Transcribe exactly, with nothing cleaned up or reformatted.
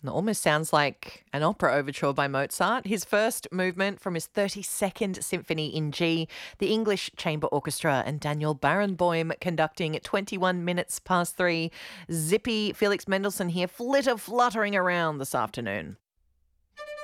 It almost sounds like an opera overture by Mozart. His first movement from his thirty-second Symphony in G, the English Chamber Orchestra and Daniel Barenboim conducting at twenty-one minutes past three. Zippy Felix Mendelssohn here, flitter fluttering around this afternoon.